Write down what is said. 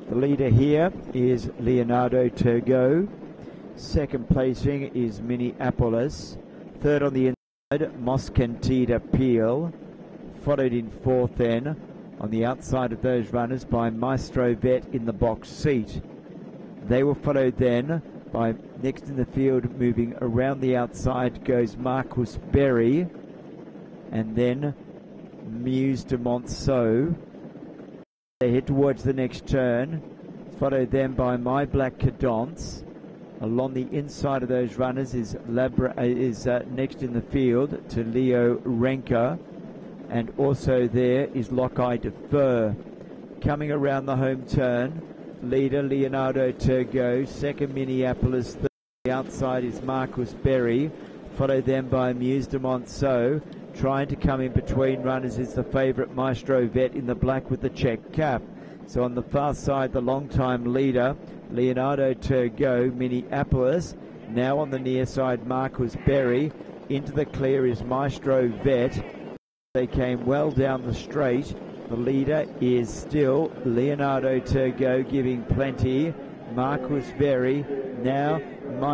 The leader here is Leonardo Turgot. Second placing is Minneapolis. Third on the inside, Moscantida Peel. Followed in fourth then on the outside of those runners by Maestro Vet in the box seat. They were followed then by, next in the field, moving around the outside, goes Marcus Berry, and then Muse de Monceau. They head towards the next turn, followed then by My Black Cadence. Along the inside of those runners is next in the field to Leo Renka, and also there is Lockeye Defer. Coming around the home turn, leader Leonardo Turgot, second Minneapolis, third. The outside is Marcus Berry, followed then by Muse de Monceau. Trying to come in between runners is the favourite Maestro Vet in the black with the check cap. So on the far side, the long-time leader, Leonardo Turgot, Minneapolis. Now on the near side, Marcus Berry. Into the clear is Maestro Vet. They came well down the straight. The leader is still Leonardo Turgot, giving plenty. Marcus Berry now.